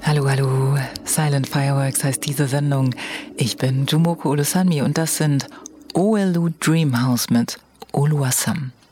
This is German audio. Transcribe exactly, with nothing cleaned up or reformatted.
Hallo, hallo. Silent Fireworks heißt diese Sendung. Ich bin Jumoko Olusanmi und das sind O L U Dreamhouse mit Oluwasam.